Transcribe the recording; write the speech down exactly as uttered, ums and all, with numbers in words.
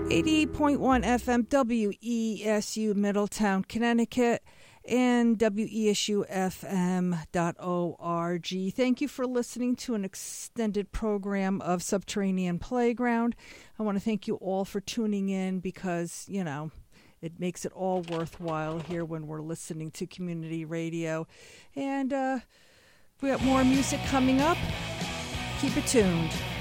eighty-eight point one F M W E S U Middletown, Connecticut, and W E S U F M dot org. Thank you for listening to an extended program of Subterranean Playground. I want to thank you all for tuning in because, you know, it makes it all worthwhile here when we're listening to community radio. And uh, we got more music coming up. Keep it tuned.